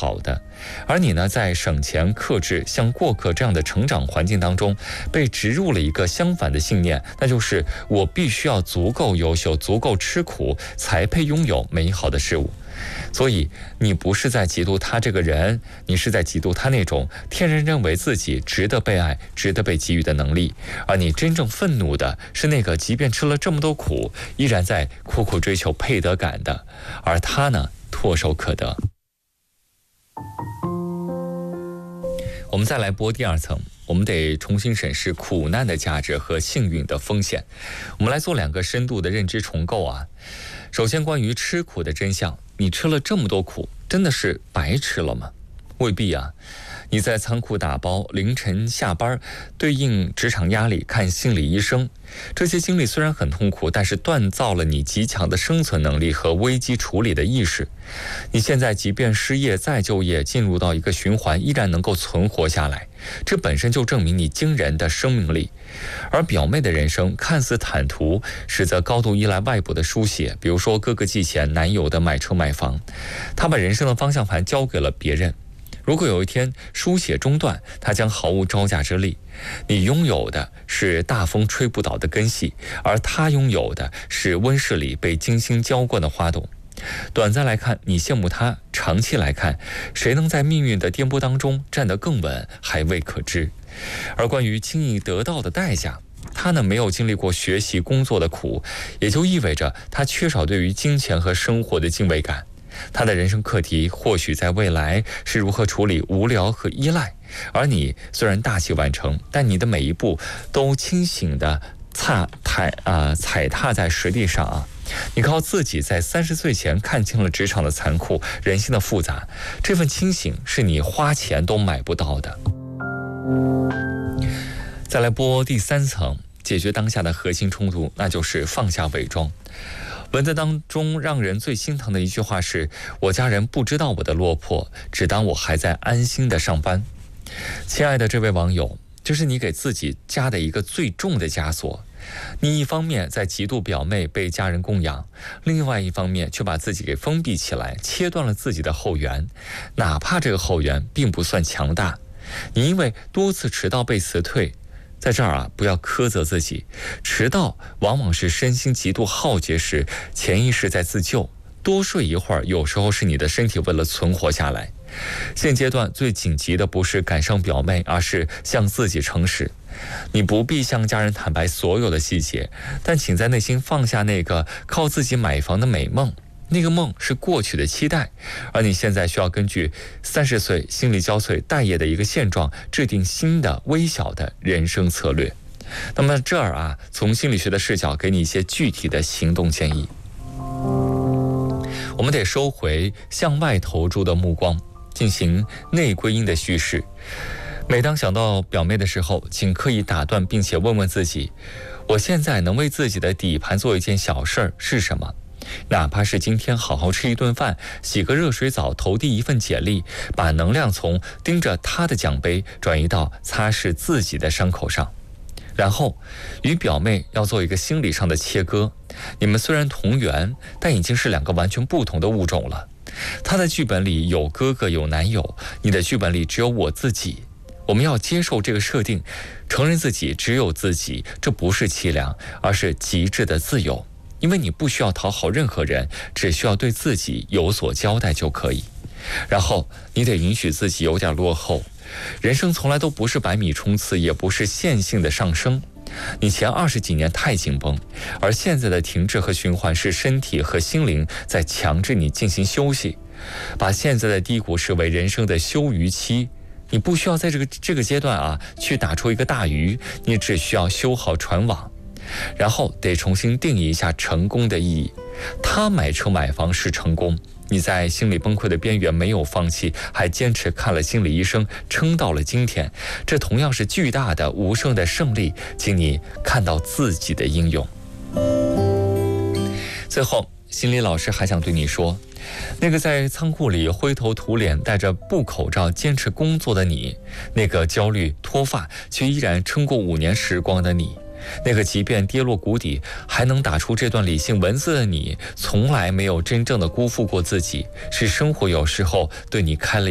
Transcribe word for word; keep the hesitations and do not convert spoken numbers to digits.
好的。而你呢，在省钱克制像过客这样的成长环境当中，被植入了一个相反的信念，那就是我必须要足够优秀，足够吃苦，才配拥有美好的事物。所以你不是在嫉妒他这个人，你是在嫉妒他那种天然认为自己值得被爱、值得被给予的能力。而你真正愤怒的是那个即便吃了这么多苦，依然在苦苦追求配得感的，而他呢，唾手可得。我们再来播第二层，我们得重新审视苦难的价值和幸运的风险。我们来做两个深度的认知重构啊。首先，关于吃苦的真相，你吃了这么多苦，真的是白吃了吗？未必啊。你在仓库打包，凌晨下班，对应职场压力，看心理医生，这些经历虽然很痛苦，但是锻造了你极强的生存能力和危机处理的意识。你现在即便失业再就业，进入到一个循环，依然能够存活下来，这本身就证明你惊人的生命力。而表妹的人生看似坦途，实则高度依赖外部的书写，比如说哥哥寄钱，男友的买车买房，她把人生的方向盘交给了别人。如果有一天书写中断，它将毫无招架之力。你拥有的是大风吹不倒的根系，而他拥有的是温室里被精心浇灌的花朵。短暂来看，你羡慕他；长期来看，谁能在命运的颠簸当中站得更稳，还未可知。而关于轻易得到的代价，他呢没有经历过学习工作的苦，也就意味着他缺少对于金钱和生活的敬畏感。他的人生课题或许在未来是如何处理无聊和依赖，而你虽然大器晚成，但你的每一步都清醒的踏踩啊、呃、踩踏在实地上啊。你靠自己在三十岁前看清了职场的残酷，人性的复杂，这份清醒是你花钱都买不到的。再来播第三层，解决当下的核心冲突，那就是放下伪装。文字当中让人最心疼的一句话是：我家人不知道我的落魄，只当我还在安心的上班。亲爱的这位网友，这是你给自己加的一个最重的枷锁。你一方面在嫉妒表妹被家人供养，另外一方面却把自己给封闭起来，切断了自己的后援，哪怕这个后援并不算强大。你因为多次迟到被辞退，在这儿啊，不要苛责自己。迟到往往是身心极度耗竭时，潜意识在自救。多睡一会儿，有时候是你的身体为了存活下来。现阶段最紧急的不是赶上表妹，而是向自己诚实。你不必向家人坦白所有的细节，但请在内心放下那个靠自己买房的美梦。那个梦是过去的期待，而你现在需要根据三十岁心力交瘁待业的一个现状，制定新的微小的人生策略。那么这儿啊，从心理学的视角给你一些具体的行动建议。我们得收回向外投注的目光，进行内归因的叙事。每当想到表妹的时候，请刻意打断，并且问问自己：我现在能为自己的底盘做一件小事儿是什么？哪怕是今天好好吃一顿饭，洗个热水澡，投递一份简历，把能量从盯着他的奖杯转移到擦拭自己的伤口上。然后与表妹要做一个心理上的切割，你们虽然同源，但已经是两个完全不同的物种了。他的剧本里有哥哥有男友，你的剧本里只有我自己。我们要接受这个设定，承认自己只有自己，这不是凄凉，而是极致的自由。因为你不需要讨好任何人，只需要对自己有所交代就可以。然后你得允许自己有点落后，人生从来都不是百米冲刺，也不是线性的上升。你前二十几年太紧绷，而现在的停滞和循环是身体和心灵在强制你进行休息。把现在的低谷视为人生的休渔期，你不需要在这个这个阶段啊去打出一个大鱼，你只需要修好船网。然后得重新定义一下成功的意义。他买车买房是成功，你在心理崩溃的边缘没有放弃，还坚持看了心理医生，撑到了今天，这同样是巨大的无声的胜利，请你看到自己的英勇。最后，心理老师还想对你说，那个在仓库里灰头土脸戴着布口罩坚持工作的你，那个焦虑脱发却依然撑过五年时光的你，那个即便跌落谷底还能打出这段理性文字的你，从来没有真正的辜负过自己，是生活有时候对你开了